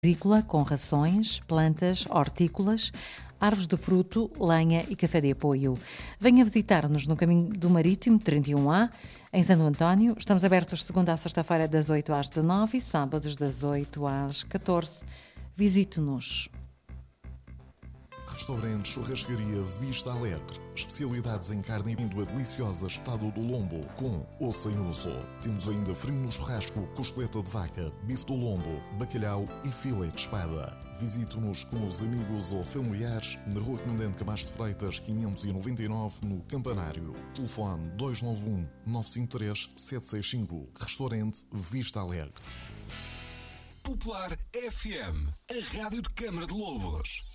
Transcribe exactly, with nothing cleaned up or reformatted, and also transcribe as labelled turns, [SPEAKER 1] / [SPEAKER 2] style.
[SPEAKER 1] agrícola com rações, plantas, hortícolas, árvores de fruto, lenha e café de apoio. Venha visitar-nos no Caminho do Marítimo trinta e um A, em Santo António. Estamos abertos de segunda a sexta-feira das oito às dezanove e sábados das oito às catorze. Visite-nos.
[SPEAKER 2] Restaurante Churrascaria Vista Alegre. Especialidades em carne e a deliciosa Estado do Lombo, com ou sem osso. Temos ainda frango no churrasco, costeleta de vaca, bife do lombo, bacalhau e filé de espada. Visite-nos com os amigos ou familiares na Rua Comandante Camacho de Freitas, quinhentos e noventa e nove, no Campanário. Telefone dois nove um, nove cinco três, sete seis cinco. Restaurante Vista Alegre.
[SPEAKER 3] Popular F M, a rádio de Câmara de Lobos.